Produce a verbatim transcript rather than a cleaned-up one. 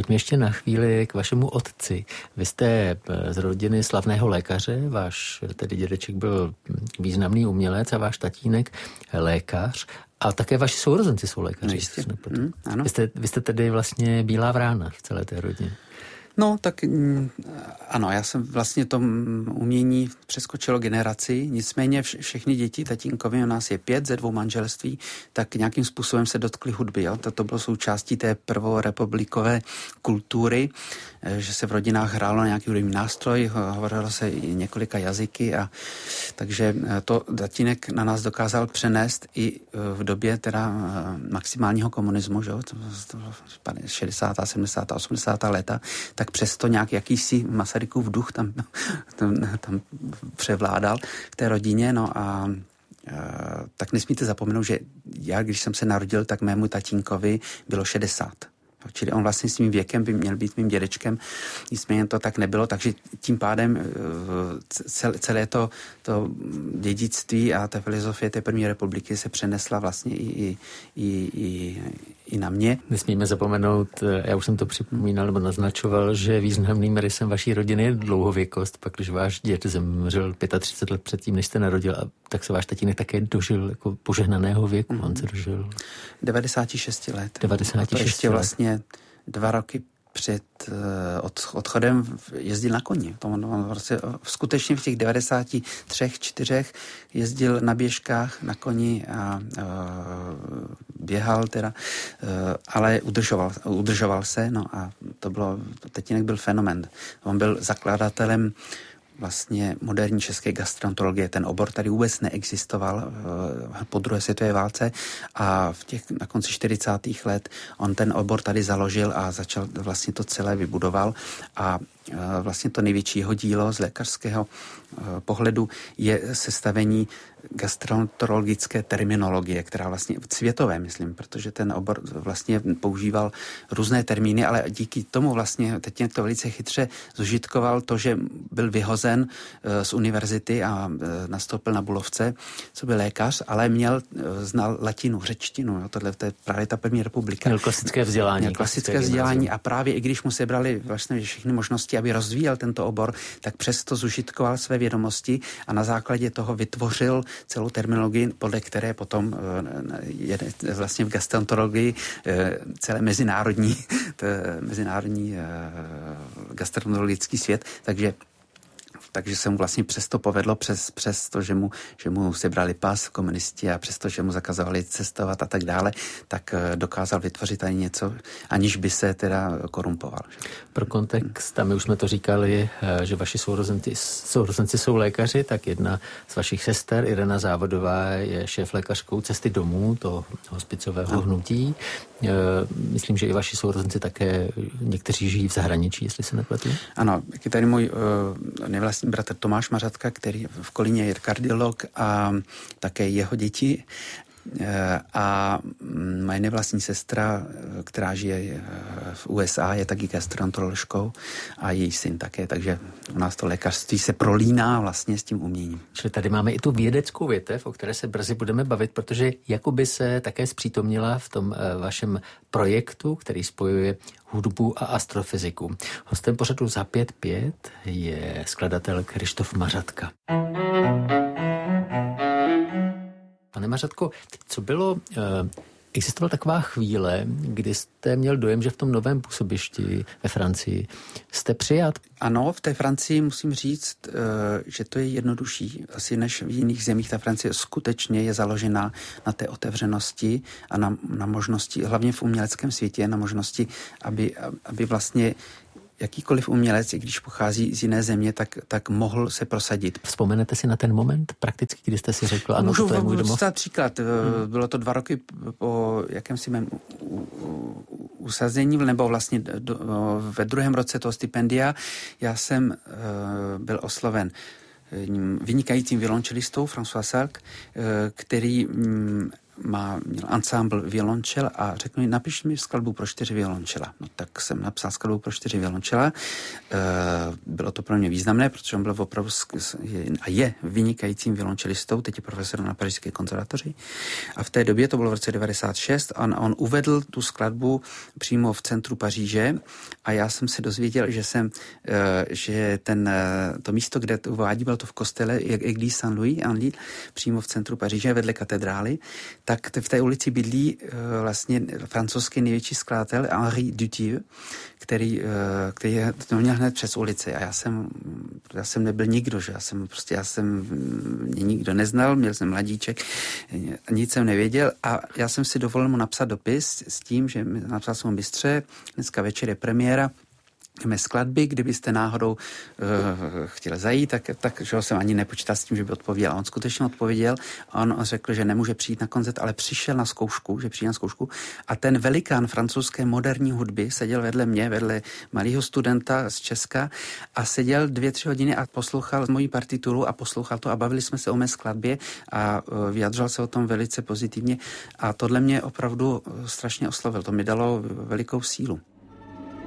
pojďme ještě na chvíli k vašemu otci. Vy jste z rodiny slavného lékaře, váš tedy dědeček byl významný umělec a váš tatínek lékař. A také vaši sourozenci jsou lékaři. No jistě. Mm, ano. Vy jste, vy jste tedy vlastně bílá vrána v celé té rodině. No, tak ano, já jsem vlastně tom umění přeskočilo generaci, nicméně vš- všechny děti tatínkovi, u nás je pět ze dvou manželství, tak nějakým způsobem se dotkly hudby. Jo? To, to bylo součástí té prvorepublikové kultury, že se v rodinách hrálo na nějaký hudební nástroj, hovorilo se i několika jazyky, a takže to tatínek na nás dokázal přenést i v době teda maximálního komunismu, že? šedesátá, sedmdesátá, osmdesátá léta, tak přesto nějak jakýsi Masarykův duch tam, tam, tam převládal v té rodině, no a, a tak nesmíte zapomenout, že já, když jsem se narodil, tak mému tatínkovi bylo šedesát. Čili on vlastně s tím věkem by měl být mým dědečkem, nicméně to tak nebylo, takže tím pádem celé to, to dědictví a ta filozofie té první republiky se přenesla vlastně i, i, i, i, i na mě. Nesmíme zapomenout, já už jsem to připomínal nebo naznačoval, že významným rysem vaší rodiny je dlouhověkost, pak když váš děd zemřel třicet pět let předtím, než jste narodil, a tak se váš tatínek také dožil jako požehnaného věku, mm. on se dožil devadesát šest let. devadesát šest ještě vlastně dva roky před uh, od, odchodem jezdil na koni. To on, on vlastně, skutečně v těch devadesáti třech, čtyřech jezdil na běžkách na koni a uh, běhal teda, uh, ale udržoval, udržoval se, no a to bylo, tatínek byl fenomén. On byl zakladatelem vlastně moderní české gastroenterologie. Ten obor tady vůbec neexistoval po druhé světové válce a v těch, na konci čtyřicátých let on ten obor tady založil a začal vlastně to celé vybudoval a vlastně to největší jeho dílo z lékařského pohledu je sestavení gastroenterologické terminologie, která vlastně světové, myslím, protože ten obor vlastně používal různé termíny, ale díky tomu vlastně teď to velice chytře zužitkoval to, že byl vyhozen z univerzity a nastoupil na Bulovce, co byl lékař, ale měl, znal latinu, řečtinu, jo, tohle to je právě ta první republika. Měl klasické vzdělání. Měl klasické, klasické vzdělání a právě i když mu sebrali vlastně všechny možnosti, aby rozvíjel tento obor, tak přesto zužitkoval své vědomosti a na základě toho vytvořil celou terminologii, podle které potom je vlastně v gastroenterologii celé mezinárodní, mezinárodní gastroenterologický svět, takže takže se mu vlastně přesto povedlo, přes, přes to, že mu, že mu sebrali pas komunisti a přesto, že mu zakazovali cestovat a tak dále, tak dokázal vytvořit ani něco, aniž by se teda korumpoval. Že? Pro kontext, a my už jsme to říkali, že vaši sourozenci, sourozenci jsou lékaři, tak jedna z vašich sester, Irena Závodová, je šéf lékařkou Cesty domů, to hospicového no. hnutí. Myslím, že i vaši sourozenci také, někteří žijí v zahraničí, jestli se nepletu. Ano, je tady můj uh, nevlastní bratr Tomáš Mařatka, který v Kolíně je kardiolog a také jeho děti. A moje nevlastní sestra, která žije v U S A, je taky gastroenteroložkou a její syn také, takže u nás to lékařství se prolíná vlastně s tím uměním. Čili tady máme i tu vědeckou větev, o které se brzy budeme bavit, protože jakoby se také zpřítomnila v tom vašem projektu, který spojuje hudbu a astrofyziku. Hostem pořadu Za pět pět je skladatel Kryštof Mařatka. Pane Mařatko, co bylo, existovala taková chvíle, kdy jste měl dojem, že v tom novém působišti ve Francii jste přijat? Ano, v té Francii musím říct, že to je jednodušší asi než v jiných zemích. Ta Francie skutečně je založena na té otevřenosti a na, na možnosti, hlavně v uměleckém světě, na možnosti, aby, aby vlastně jakýkoliv umělec, i když pochází z jiné země, tak, tak mohl se prosadit. Vzpomenete si na ten moment prakticky, kdy jste si řekl, ano, Můžu to je můj domov? Můžu příklad. Hmm. Bylo to dva roky po jakémsi mém usazení, nebo vlastně do, ve druhém roce toho stipendia. Já jsem uh, byl osloven vynikajícím violončelistou François Salk, uh, který um, má, měl ansámbl violončel a řekl mi, napiš mi skladbu pro čtyři violončela. No tak jsem napsal skladbu pro čtyři violončela. E, bylo to to pro mě významné, protože on byl opravdu a je vynikajícím violončelistou, teď je profesor na Pařížské konzervatoři. A v té době, to bylo v roce devadesát šest, on, on uvedl tu skladbu přímo v centru Paříže a já jsem se dozvěděl, že jsem, že ten, to místo, kde to uvádí, bylo to v kostele Église Saint-Louis, přímo v centru Paříže, vedle katedrály, tak v té ulici bydlí vlastně francouzský největší skladatel Henri Dutilleux, který, který to měl hned přes ulici a já jsem, já jsem nebyl nikdo, že já jsem prostě, já jsem mě nikdo neznal, měl jsem mladíček, nic jsem nevěděl a já jsem si dovolil mu napsat dopis s tím, že napsal jsem mu: Mistře, dneska večer je premiéra mé skladby, kdybyste náhodou uh, chtěl zajít, tak, tak že jsem ani nepočítal s tím, že by odpověděl. A on skutečně odpověděl, on, on řekl, že nemůže přijít na koncert, ale přišel na zkoušku, že přijde na zkoušku a ten velikán francouzské moderní hudby seděl vedle mě, vedle malého studenta z Česka a seděl dvě, tři hodiny a poslouchal moji partituru a poslouchal to a bavili jsme se o mé skladbě a uh, vyjadřoval se o tom velice pozitivně a tohle mě opravdu strašně oslovil. To mi dalo velikou sílu.